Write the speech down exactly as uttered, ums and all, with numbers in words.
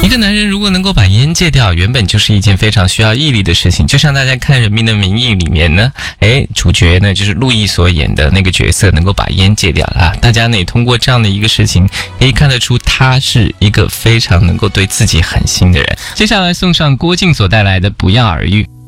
一个男人如果能够把烟戒掉，原本就是一件非常需要毅力的事情。就像大家看《人民的名义》里面呢，诶，主角呢就是陆毅所演的那个角色，能够把烟戒掉啊。大家呢也通过这样的一个事情，可以看得出他是一个非常能够对自己狠心的人。接下来送上郭靖所带来的《不药而愈》。